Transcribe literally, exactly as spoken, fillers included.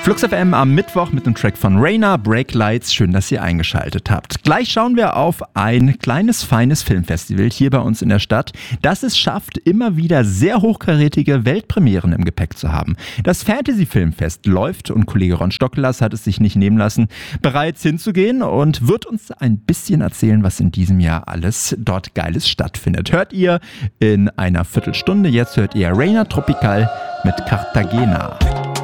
Flux F M am Mittwoch mit dem Track von Rainer, Break Lights. Schön, dass ihr eingeschaltet habt. Gleich schauen wir auf ein kleines, feines Filmfestival hier bei uns in der Stadt, das es schafft, immer wieder sehr hochkarätige Weltpremieren im Gepäck zu haben. Das Fantasy-Filmfest läuft und Kollege Ron Stockelas hat es sich nicht nehmen lassen, bereits hinzugehen und wird uns ein bisschen erzählen, was in diesem Jahr alles dort Geiles stattfindet. Hört ihr in einer Viertelstunde. Jetzt hört ihr Rainer Tropical mit Cartagena.